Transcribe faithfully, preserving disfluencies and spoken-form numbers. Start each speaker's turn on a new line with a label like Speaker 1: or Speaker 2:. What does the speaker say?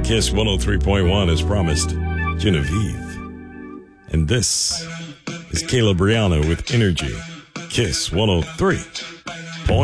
Speaker 1: Kiss one oh three point one as promised, Genevieve. And this is Caleb Rihanna with Energy, Kiss one oh three